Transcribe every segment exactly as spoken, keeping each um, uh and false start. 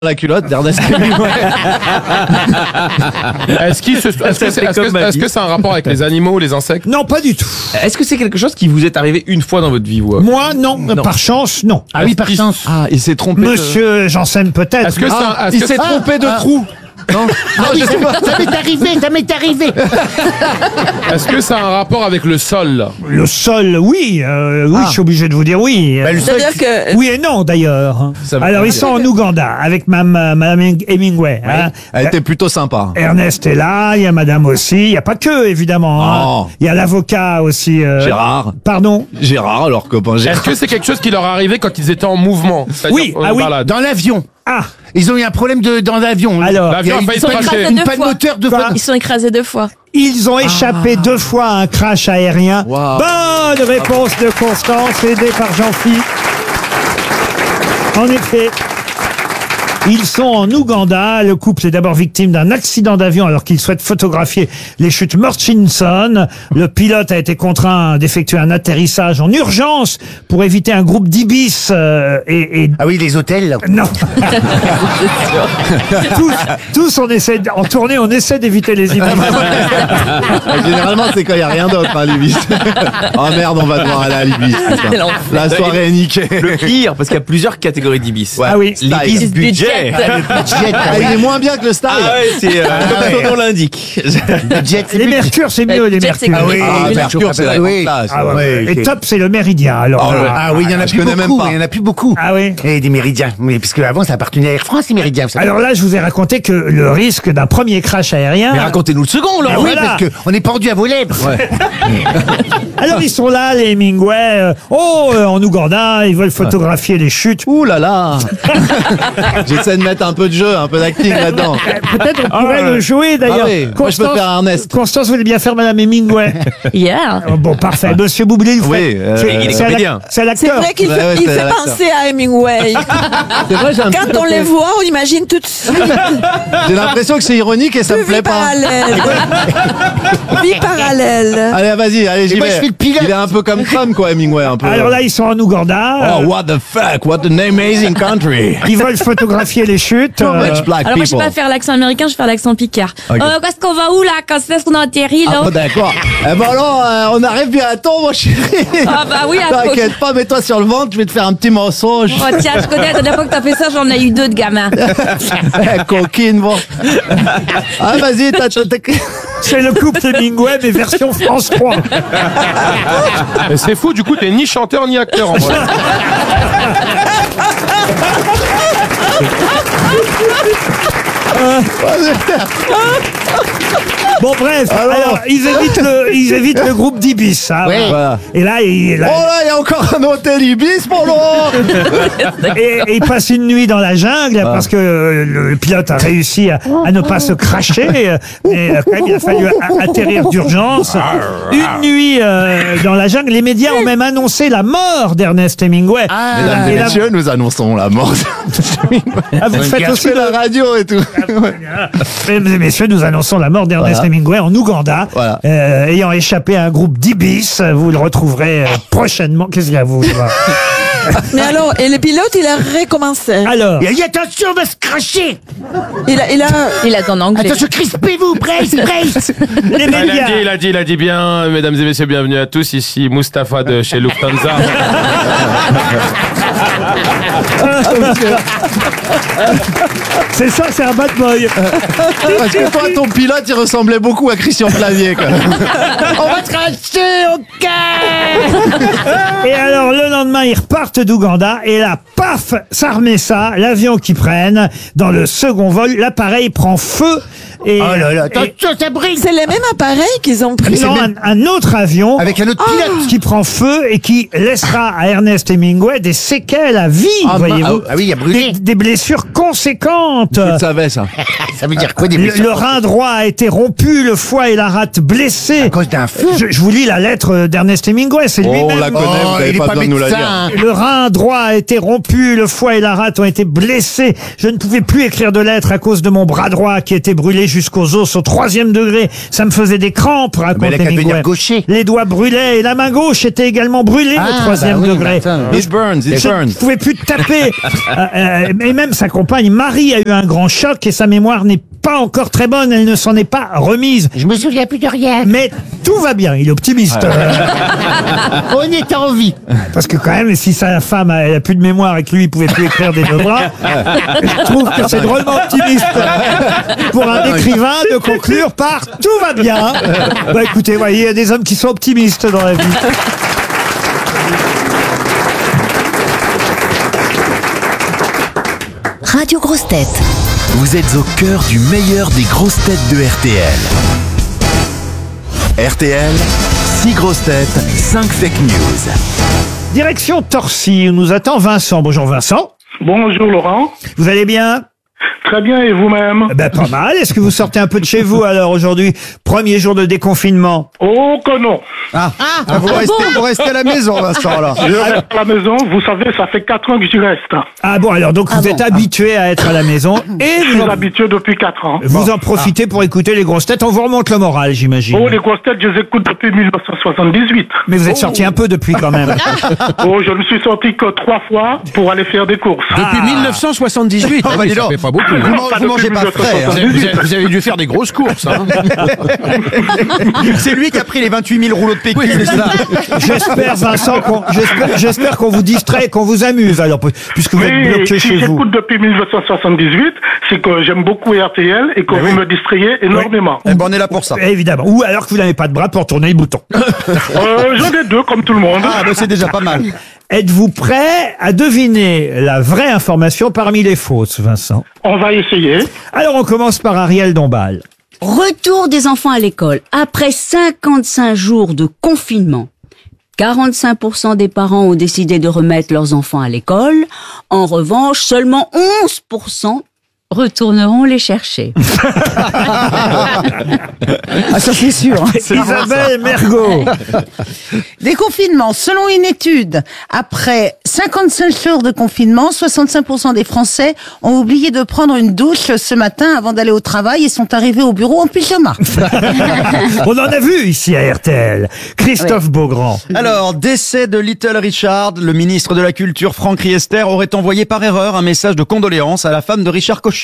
la culotte d'Ernest Hemingway. Est-ce qu'il se- est-ce que c'est est-ce que- est-ce que c'est un rapport avec les animaux ou les insectes? Non, pas du tout. Est-ce que c'est quelque chose qui vous est arrivé une fois dans votre vie, vous? Moi, non, Non. par chance, non. Ah oui, par chance. Ah, il s'est trompé. de- Monsieur Janssen, peut-être. Est-ce que c'est Ah, un- est-ce il que s'est c'est- trompé de trou. Non, non, je sais pas. Ça m'est arrivé, ça m'est arrivé. Est-ce que ça a un rapport avec le sol là? Le sol, oui. euh, oui, Ah. je suis obligé de vous dire oui. le sol, C'est-à-dire que Oui et non, d'ailleurs. Ça veut Alors, dire- ils sont en Ouganda avec Mme, Mme Hemingway. hein. Elle était plutôt sympa. Ernest est là, il y a Madame aussi. Il n'y a pas que, évidemment. hein. Oh. Il y a l'avocat aussi. euh, Gérard. Pardon. Gérard, leur copain Est-ce Gérard. que c'est quelque chose qui leur est arrivé quand ils étaient en mouvement? C'est-à-dire Oui, en ah oui. balade? Dans l'avion. Ah, Ils ont eu un problème de, dans l'avion. alors, L'avion a il y a failli Ils sont cracher. écrasés Une deux panne fois. moteur de Quoi fois. Ils sont écrasés deux fois. ils ont échappé deux fois à un crash aérien. Wow. Bonne réponse de Constance, aidée par Jean-Philippe. En effet, ils sont en Ouganda. Le couple est d'abord victime d'un accident d'avion alors qu'il souhaite photographier les chutes Murchison. Le pilote a été contraint d'effectuer un atterrissage en urgence pour éviter un groupe d'ibis euh, et, et Ah oui, les hôtels. là. non. tous, tous on essaie de- en tournée, on essaie d'éviter les ibis. Généralement, c'est quand il n'y a rien d'autre à l'Ibis. Oh merde, on va devoir aller à l'Ibis. putain. C'est l'enfer. La soirée est niquée. Le pire, parce qu'il y a plusieurs catégories d'ibis. Ouais. Ah oui. L'ibis Style. budget. Jet, Ah, il est moins bien que le style. Ah ouais, c'est euh, comme son nom l'indique. le jet, c'est Les plus- mercures, c'est mieux, les Jet, c'est mercures. comme- Ah, Oui. Mercure, c'est la Oui. grande classe. Ah ouais. Ouais, Et ok. top, c'est le méridien. Alors, Oh, là. Ah oui, il y en a je plus connais même beaucoup. pas. Il y en a plus beaucoup. Ah oui. Et des méridiens. Oui, parce qu'avant, ça appartenait à Air France, les méridiens. vous savez. Alors là, je vous ai raconté que le risque d'un premier crash aérien. Mais racontez-nous le second, Ah là. oui, voilà. parce qu'on est pendu à vos lèvres. Alors ils sont là, les Hemingway. euh, oh, euh, en Ouganda, ils veulent photographier les chutes. Ouh là là. J'essaie de mettre un peu de jeu, un peu d'acting là-dedans. Peut-être on pourrait le jouer d'ailleurs. Ah oui, moi, je peux faire Ernest. Constance voulait bien faire Madame Hemingway. Yeah. Oh, bon, parfait. Monsieur Boublil, vous Oui, faites- euh, c'est- il est c'est à comédien. l'ac- c'est à C'est l'acteur. vrai qu'il Ouais, fait, ouais, il c'est fait l'acteur. penser à Hemingway. C'est vrai, j'ai un Quand petit on côté- les voit, on imagine tout de suite. J'ai l'impression que c'est ironique et ça me Vie plaît pas. parallèle. Vie parallèle. Allez, vas-y, allez, j'y moi, je vais. fais le pilote. Il est un peu comme Trump, quoi, Hemingway, un peu. Alors là, ils sont en Ouganda. Oh, euh, what the fuck, what an amazing country. Ils veulent photographier les chutes. Too euh, much black Alors moi je sais people. pas faire l'accent américain, je vais faire l'accent picard. Ok. Euh, qu'est-ce qu'on va où là? Quand est-ce qu'on a atterri Ah, là? bon, d'accord. Eh ben alors, euh, on arrive bientôt, mon chéri. Ah bah oui, à T'inquiète pas, mets-toi sur le ventre, je vais te faire un petit mensonge. Oh tiens, je connais, la dernière fois que t'as fait ça, j'en ai eu deux de gamins. Eh, coquine, bon. Ah, vas-y, t'as... t'as- t'as- C'est le couple Hemingway, mais version France trois. Mais c'est fou, du coup, t'es ni chanteur ni acteur en vrai. Bon, bref. Alors, Alors. ils évitent le, ils évitent le groupe d'Ibis. hein. Oui. Voilà. Et là, il, là, Oh là, il y a encore un hôtel Ibis pour Laurent. et, et il passe une nuit dans la jungle parce que euh, le pilote a réussi à, à ne pas se cracher. euh, Mais euh, quand même, il a fallu a- atterrir d'urgence. Une nuit euh, dans la jungle. Les médias ont même annoncé la mort d'Ernest Hemingway. Mesdames et Et la- messieurs, nous annonçons la mort. Ah, vous faites Je aussi fais le- la radio et tout. Mesdames et messieurs, nous annonçons la mort d'Ernest Voilà. Hemingway en Ouganda, Voilà. euh, ayant échappé à un groupe d'Ibis. Vous le retrouverez euh, prochainement. Qu'est-ce qu'il y a, vous je vois. Mais alors, et le pilote, il a recommencé. Alors, Il a dit attention, on va se cracher. Il a, il a, Il a ton anglais. Attention, crispez-vous, brace, brace. les Il a médias. dit, il a dit, il a dit bien, mesdames et messieurs, bienvenue à tous. Ici Mustapha de chez Lufthansa. C'est ça, c'est un bad boy. Parce que toi, ton pilote, il ressemblait beaucoup à Christian Clavier, quoi. On va se cracher, ok. Et alors, le lendemain, ils repartent d'Ouganda. Et là, paf, ça remet ça. L'avion qu'ils prennent, dans le second vol, l'appareil prend feu. Et, Oh là là, et- attention, ça brille. c'est les mêmes appareils qu'ils ont pris. non, un, un autre avion Avec un autre pilote. qui prend feu et qui laissera à Ernest Hemingway des séquelles à vie, Ah, voyez-vous. Ah oui, il a brûlé. Des, des blessures conséquentes. Tu le savais, ça. Ça veut dire quoi, des Le, blessures? le rein droit a été rompu, le foie et la rate blessés. À cause d'un feu. Je, je vous lis la lettre d'Ernest Hemingway, c'est Oh, on lui-même. la connaît, vous Oh, n'avez il est pas pas besoin de nous la médecin, dire. hein. Le rein droit a été rompu, le foie et la rate ont été blessés. Je ne pouvais plus écrire de lettres à cause de mon bras droit qui était brûlé jusqu'aux os au troisième degré. Ça me faisait des crampes, Mais raconte elle a qu'à devenir Hemingway. gaucher. Les doigts brûlaient et la main gauche était également brûlée Ah, au troisième bah oui, degré. bah attends. It burns, it Je ne burns. pouvais plus taper. Euh, euh, et même sa compagne Marie a eu un grand choc et sa mémoire n'est pas encore très bonne. Elle ne s'en est pas remise. Je me souviens plus de rien. Mais tout va bien. Il est optimiste. Euh, On est en vie. Parce que quand même, si sa femme a, elle a plus de mémoire et que lui, il pouvait plus écrire des deux bras, je trouve que c'est drôlement optimiste pour un écrivain de conclure par « tout va bien ». Bah écoutez, voyez, il y a des hommes qui sont optimistes dans la vie. Radio Grosses Têtes. Vous êtes au cœur du meilleur des grosses têtes de R T L. R T L, six grosses têtes, cinq fake news. Direction Torcy, où nous attend Vincent. Bonjour Vincent. Bonjour Laurent. Vous allez bien? Très bien, et vous-même? Ben pas mal. Est-ce que vous sortez un peu de chez vous alors aujourd'hui? Premier jour de déconfinement. Oh que non. Ah, ah, vous, restez, vous restez à la maison, Vincent, là. Je reste à la maison, vous savez, ça fait quatre ans que j'y reste. Ah bon, alors donc vous êtes habitué à être à la maison et Je vous suis en, habitué depuis quatre ans. vous en profitez pour écouter les grosses têtes. On vous remonte le moral, j'imagine. Oh, les grosses têtes, je les écoute depuis mille neuf cent soixante-dix-huit. Mais vous êtes sorti un peu depuis quand même. Oh, je ne suis sorti que trois fois pour aller faire des courses. Depuis mille neuf cent soixante-dix-huit. Ah, bah, dis ça donc. fait pas beaucoup. Vous, hein. man- Pas vous mangez depuis pas frais, hein. Vous avez, vous avez- vous avez dû faire des grosses courses. Hein. C'est lui qui a pris les vingt-huit mille rouleaux de P Q. Oui, c'est ça. J'espère, Vincent, qu'on, j'espère, j'espère qu'on vous distrait et qu'on vous amuse, alors, puisque vous êtes Mais bloqué si chez vous. j'écoute depuis mille neuf cent soixante-dix-huit, c'est que j'aime beaucoup R T L et que vous me distrayez énormément. Eh ben, on est là pour ça. Évidemment. Ou alors que vous n'avez pas de bras pour tourner le bouton. Euh, j'en ai deux, comme tout le monde. Ah, bah, c'est déjà pas mal. Êtes-vous prêt à deviner la vraie information parmi les fausses, Vincent? On va essayer. Alors, on commence par Ariel Dombal. Retour des enfants à l'école. Après cinquante-cinq jours de confinement, quarante-cinq pour cent des parents ont décidé de remettre leurs enfants à l'école. En revanche, seulement onze pour cent retourneront les chercher. Ah, ça c'est sûr. Isabelle Mergot. Déconfinement. Selon une étude, après cinquante-cinq jours de confinement, soixante-cinq pour cent des Français ont oublié de prendre une douche ce matin avant d'aller au travail et sont arrivés au bureau en pyjama. On en a vu ici à R T L. Christophe Beaugrand. Alors, décès de Little Richard, le ministre de la Culture, Franck Riester, aurait envoyé par erreur un message de condoléances à la femme de Richard Cochian.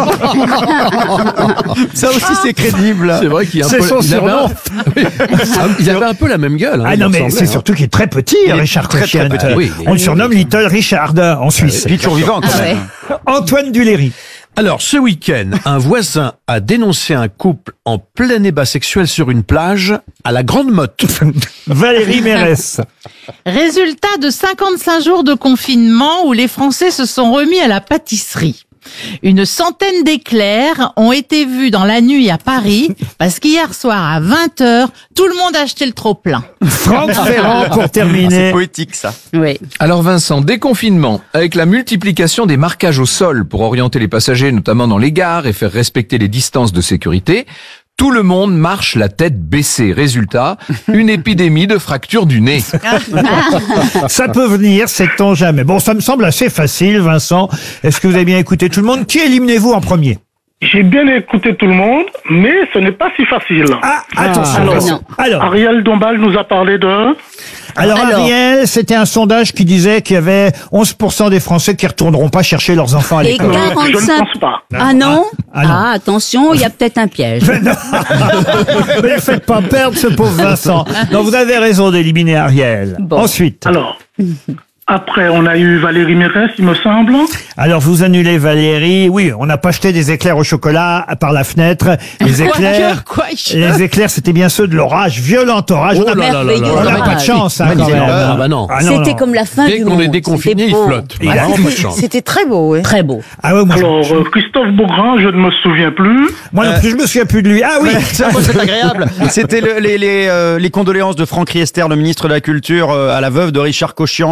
Ça aussi, c'est crédible. C'est vrai qu'il y a un C'est peu. son il avait surnom. un- Il avait un peu la même gueule. hein, Ah il non, mais ressemblait, c'est hein. surtout qu'il est très petit, Il est Richard très, très Cochian. petit. Oui, On le surnomme Little Richard en Suisse. Puis toujours vivant, quand même. Antoine Duléry. Alors, ce week-end, un voisin a dénoncé un couple en plein ébat sexuel sur une plage à la Grande Motte. Valérie Mérès. Résultat de cinquante-cinq jours de confinement où les Français se sont remis à la pâtisserie. Une centaine d'éclairs ont été vus dans la nuit à Paris parce qu'hier soir à vingt heures, tout le monde a acheté le trop-plein. Franck Ferrand pour Ah, c'est terminer. poétique, ça. Oui. Alors Vincent, déconfinement, avec la multiplication des marquages au sol pour orienter les passagers, notamment dans les gares, et faire respecter les distances de sécurité, tout le monde marche la tête baissée. Résultat, une épidémie de fracture du nez. Ça peut venir, sait-on jamais. Bon, ça me semble assez facile, Vincent. Est-ce que vous avez bien écouté tout le monde? Qui éliminez-vous en premier? J'ai bien écouté tout le monde, mais ce n'est pas si facile. Ah, attention. Alors, Vincent. Alors, Ariel Dombal nous a parlé de... alors, Alors. Ariel, c'était un sondage qui disait qu'il y avait onze pour cent des Français qui retourneront pas chercher leurs enfants à Et l'école. Je ne quarante-cinq... pense pas. Ah non Ah, non. Ah, attention, il y a peut-être un piège. Mais ne faites pas perdre ce pauvre Vincent. Non, vous avez raison d'éliminer Ariel. Bon. Ensuite, Alors, après, on a eu Valérie Mérès, il me semble. alors vous annulez Valérie. Oui, on n'a pas jeté des éclairs au chocolat par la fenêtre. Les éclairs, Quoi, les éclairs, c'était bien ceux de l'orage, violent orage. Oh on là là là Merveilleux là on là n'a orage. pas de chance, hein, quand Magnifique. même. Ah bah non. Ah, non, C'était non. comme la fin Dès du qu'on monde. est déconfiné, C'était il beau. flotte. Il a- Vraiment pas de chance. C'était très beau, oui. Très beau. Ah ouais, moi, Alors, euh, Christophe Beaugrand, je ne me souviens plus. moi non plus, je me souviens plus de lui. Ah oui. Ouais, ça, moi, c'est agréable. C'était le- les, les, euh, les condoléances de Franck Riester, le ministre de la Culture, euh, à la veuve de Richard Cochian, parce qu'il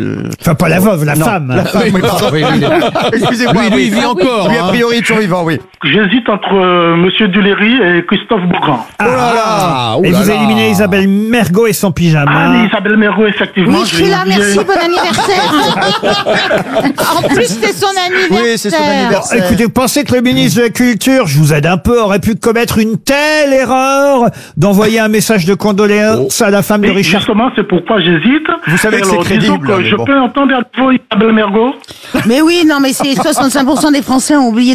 euh, Enfin, pas la veuve, la non, femme. La femme, oui, pardon. Oui, lui, Excusez-moi. lui, lui, oui. il vit encore. Lui, a hein. priori, toujours vivant, oui. J'hésite entre euh, Monsieur Duléry et Christophe Beaugrand. Ah, Oh là là. oh Et là vous là. éliminez Isabelle Mergo et son pyjama. Ah, mais Isabelle Mergo, effectivement. Oui, je suis là, l'ai oublié. merci, bon anniversaire. En plus, c'est son anniversaire. Oui, c'est son Bon, anniversaire. écoutez, vous pensez que le ministre de la Culture, je vous aide un peu, aurait pu commettre une telle erreur d'envoyer un message de condoléances à la femme de Et Richard? justement, c'est pourquoi j'hésite. Vous savez Et que c'est alors, disons crédible, que mais je bon. peux entendre à nouveau Isabelle Mergo. Mais oui, non, mais c'est soixante-cinq pour cent des Français ont oublié